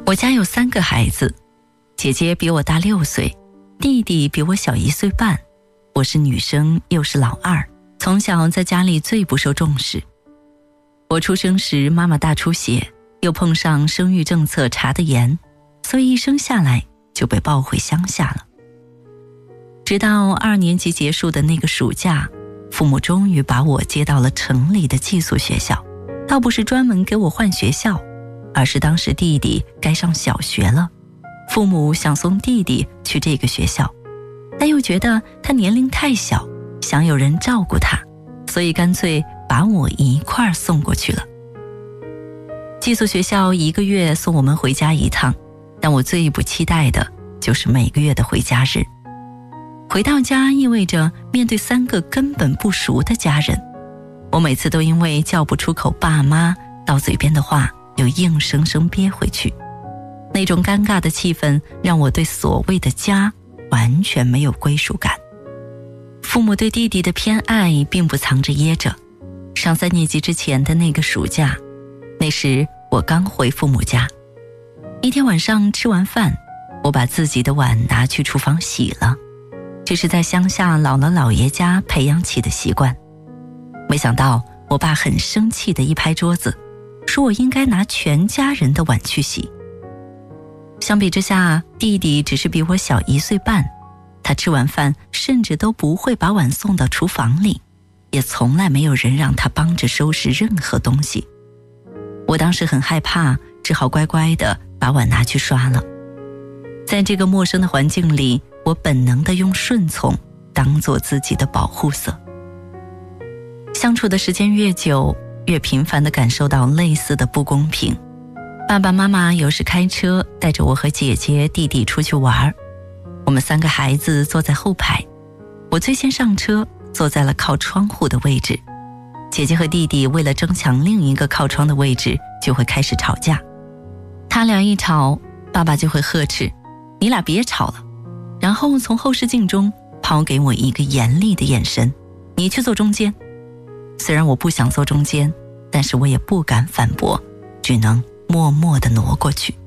我家有3个孩子，姐姐比我大6岁，弟弟比我小1岁半，我是女生又是老二，从小在家里最不受重视。我出生时妈妈大出血，又碰上生育政策查得严，所以一生下来就被抱回乡下了。直到2年级结束的那个暑假，父母终于把我接到了城里的寄宿学校，倒不是专门给我换学校，而是当时弟弟该上小学了，父母想送弟弟去这个学校，但又觉得他年龄太小，想有人照顾他，所以干脆把我一块儿送过去了。寄宿学校1个月送我们回家1趟，但我最不期待的就是每个月的回家日。回到家意味着面对3个根本不熟的家人，我每次都因为叫不出口爸妈，到嘴边的话又硬生生憋回去。那种尴尬的气氛让我对所谓的家完全没有归属感。父母对弟弟的偏爱并不藏着掖着。上3年级之前的那个暑假，那时我刚回父母家，一天晚上吃完饭，我把自己的碗拿去厨房洗了，这是在乡下姥姥姥爷家培养起的习惯。没想到我爸很生气地一拍桌子，说我应该拿全家人的碗去洗。相比之下，弟弟只是比我小1岁半，他吃完饭甚至都不会把碗送到厨房里，也从来没有人让他帮着收拾任何东西。我当时很害怕，只好乖乖地把碗拿去刷了。在这个陌生的环境里，我本能地用顺从当做自己的保护色。相处的时间越久，越频繁地感受到类似的不公平。爸爸妈妈有时开车带着我和姐姐弟弟出去玩，我们3个孩子坐在后排，我最先上车，坐在了靠窗户的位置。姐姐和弟弟为了争抢另一个靠窗的位置，就会开始吵架。他俩一吵，爸爸就会呵斥：“你俩别吵了。”然后从后视镜中抛给我一个严厉的眼神：“你去坐中间。”虽然我不想坐中间，但是我也不敢反驳，只能默默地挪过去。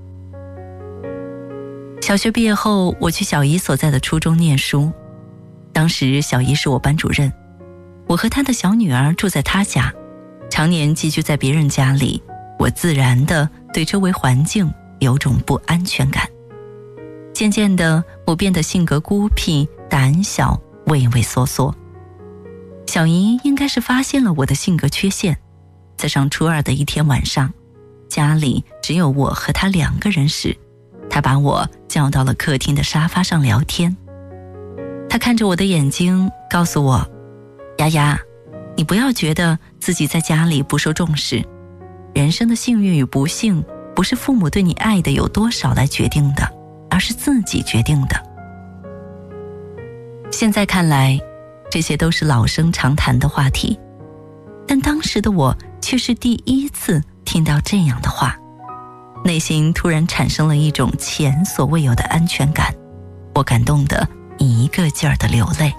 小学毕业后，我去小姨所在的初中念书。当时小姨是我班主任，我和她的小女儿住在她家，常年寄居在别人家里，我自然地对周围环境有种不安全感。渐渐的，我变得性格孤僻、胆小、畏畏缩缩。小姨应该是发现了我的性格缺陷，在上初2的一天晚上，家里只有我和她2个人时，她把我叫到了客厅的沙发上聊天。她看着我的眼睛，告诉我：“丫丫，你不要觉得自己在家里不受重视，人生的幸运与不幸，不是父母对你爱的有多少来决定的，而是自己决定的。”现在看来，这些都是老生常谈的话题，但当时的我却是第一次听到这样的话，内心突然产生了一种前所未有的安全感，我感动得一个劲儿地流泪。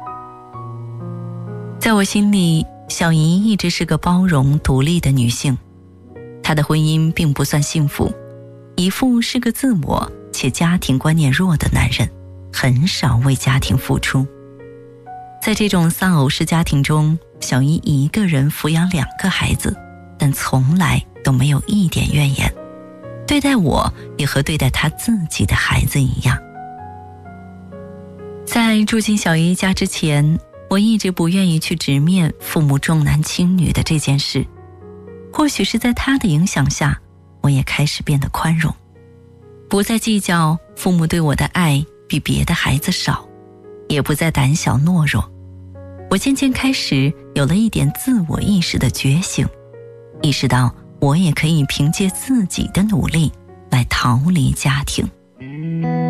在我心里，小姨一直是个包容独立的女性，她的婚姻并不算幸福，姨父是个自我且家庭观念弱的男人，很少为家庭付出。在这种丧偶式家庭中，小姨一个人抚养2个孩子，但从来都没有一点怨言，对待我也和对待她自己的孩子一样。在住进小姨家之前，我一直不愿意去直面父母重男轻女的这件事。或许是在她的影响下，我也开始变得宽容，不再计较父母对我的爱比别的孩子少，也不再胆小懦弱。我渐渐开始有了一点自我意识的觉醒，意识到我也可以凭借自己的努力来逃离家庭。